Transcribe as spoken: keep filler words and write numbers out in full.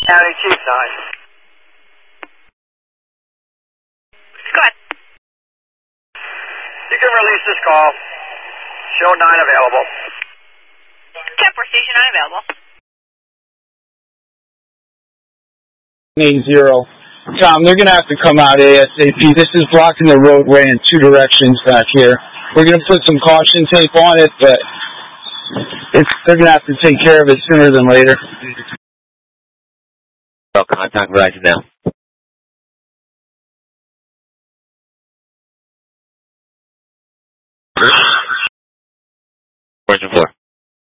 County Chief nine. Go ahead. You can release this call. Show nine available. ten four, station nine available. eight zero. Tom, they're going to have to come out ASAP. This is blocking the roadway in two directions back here. We're going to put some caution tape on it, but it's, they're going to have to take care of it sooner than later. Well, contact Verizon now.